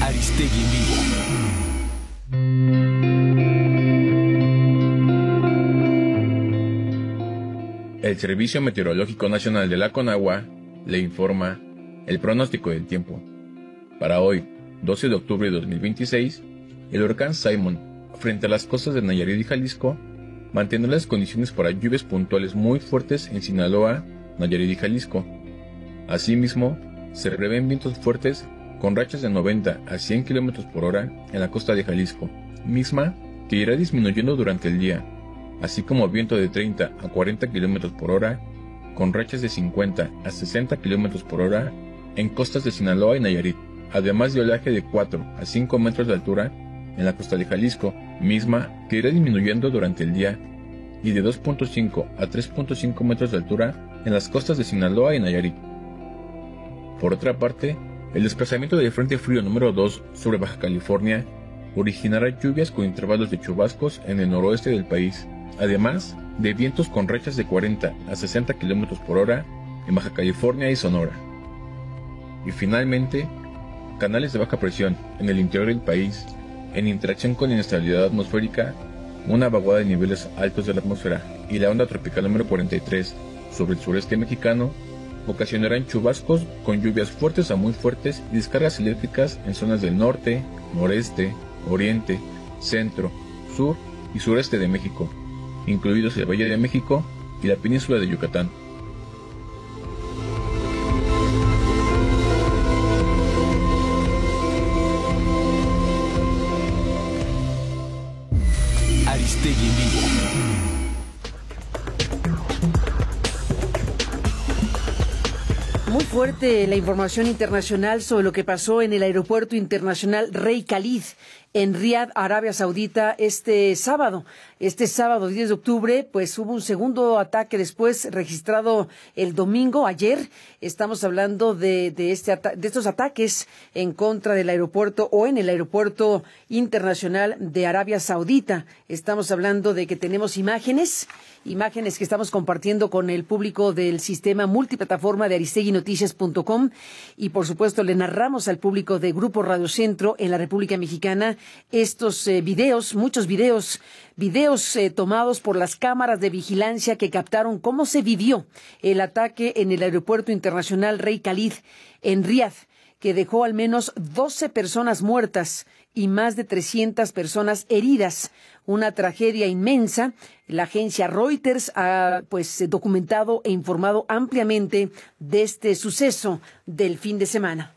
Aristegui en vivo. El Servicio Meteorológico Nacional de la Conagua le informa el pronóstico del tiempo. Para hoy, 12 de octubre de 2026, el huracán Simon, frente a las costas de Nayarit y Jalisco, mantendrá las condiciones para lluvias puntuales muy fuertes en Sinaloa, Nayarit y Jalisco. Asimismo, se prevén vientos fuertes con rachas de 90 a 100 km por hora en la costa de Jalisco, misma que irá disminuyendo durante el día, así como viento de 30 a 40 km por hora, con rachas de 50 a 60 km por hora en costas de Sinaloa y Nayarit, además de oleaje de 4 a 5 metros de altura en la costa de Jalisco, misma que irá disminuyendo durante el día, y de 2.5 a 3.5 metros de altura en las costas de Sinaloa y Nayarit. Por otra parte, el desplazamiento del Frente Frío número 2 sobre Baja California originará lluvias con intervalos de chubascos en el noroeste del país, además de vientos con rachas de 40 a 60 km por hora en Baja California y Sonora. Y finalmente, canales de baja presión en el interior del país, en interacción con inestabilidad atmosférica, una vaguada de niveles altos de la atmósfera y la onda tropical número 43 sobre el sureste mexicano, ocasionarán chubascos con lluvias fuertes a muy fuertes y descargas eléctricas en zonas del norte, noreste, oriente, centro, sur y sureste de México, incluidos el Valle de México y la península de Yucatán. Aristegui en vivo. Muy fuerte la información internacional sobre lo que pasó en el aeropuerto internacional Rey Khalid en Riad, Arabia Saudita, este sábado 10 de octubre, pues hubo un segundo ataque después registrado el domingo, ayer. Estamos hablando de estos ataques en contra del aeropuerto o en el aeropuerto internacional de Arabia Saudita. Estamos hablando de que tenemos imágenes que estamos compartiendo con el público del sistema multiplataforma de aristeguinoticias.com y por supuesto le narramos al público de Grupo Radio Centro en la República Mexicana estos muchos videos tomados por las cámaras de vigilancia que captaron cómo se vivió el ataque en el aeropuerto internacional Rey Khalid en Riad, que dejó al menos 12 personas muertas y más de 300 personas heridas. Una tragedia inmensa. La agencia Reuters ha documentado e informado ampliamente de este suceso del fin de semana.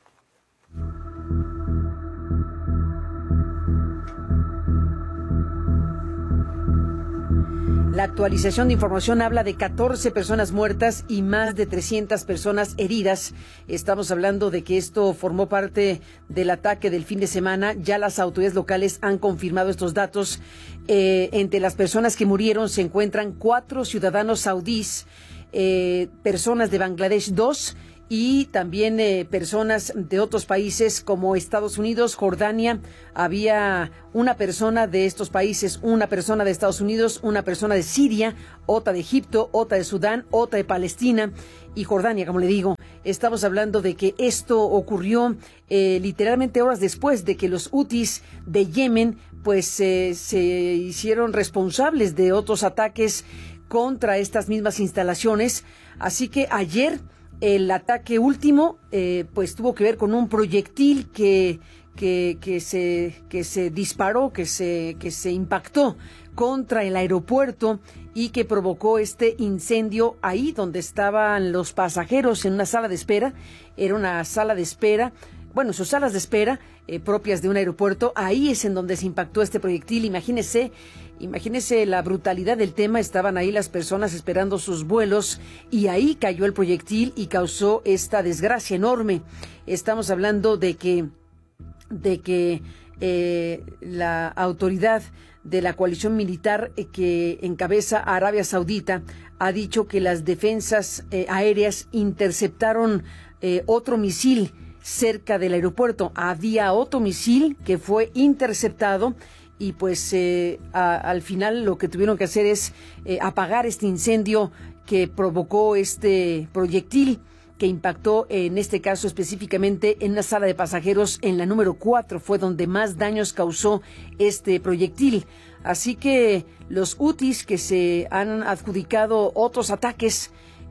La actualización de información habla de 14 personas muertas y más de 300 personas heridas. Estamos hablando de que esto formó parte del ataque del fin de semana. Ya las autoridades locales han confirmado estos datos. Entre las personas que murieron se encuentran 4 ciudadanos saudíes, personas de Bangladesh 2 y también personas de otros países como Estados Unidos, Jordania. Había una persona de estos países, una persona de Estados Unidos, una persona de Siria, otra de Egipto, otra de Sudán, otra de Palestina y Jordania, como le digo. Estamos hablando de que esto ocurrió literalmente horas después de que los hutis de Yemen se hicieron responsables de otros ataques contra estas mismas instalaciones. Así que ayer el ataque último tuvo que ver con un proyectil que se disparó, que se impactó contra el aeropuerto y que provocó este incendio ahí donde estaban los pasajeros en una sala de espera. Era una sala de espera, sus salas de espera propias de un aeropuerto. Ahí es en donde se impactó este proyectil. Imagínese la brutalidad del tema. Estaban ahí las personas esperando sus vuelos y ahí cayó el proyectil y causó esta desgracia enorme. Estamos hablando de que la autoridad de la coalición militar que encabeza Arabia Saudita ha dicho que las defensas aéreas interceptaron otro misil cerca del aeropuerto. Había otro misil que fue interceptado y al final lo que tuvieron que hacer es apagar este incendio que provocó este proyectil. que impactó en este caso específicamente en una sala de pasajeros en la número 4, fue donde más daños causó este proyectil. Así que los Houthis, que se han adjudicado otros ataques,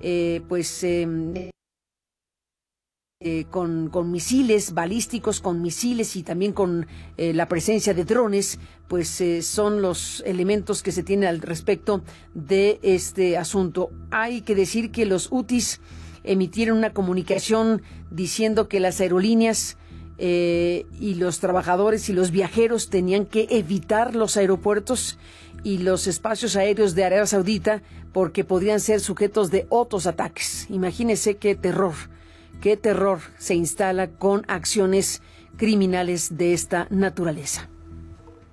con misiles balísticos, con misiles y también con la presencia de drones, pues son los elementos que se tienen al respecto de este asunto. Hay que decir que los Houthis emitieron una comunicación diciendo que las aerolíneas y los trabajadores y los viajeros tenían que evitar los aeropuertos y los espacios aéreos de Arabia Saudita porque podrían ser sujetos de otros ataques. Imagínense qué terror se instala con acciones criminales de esta naturaleza.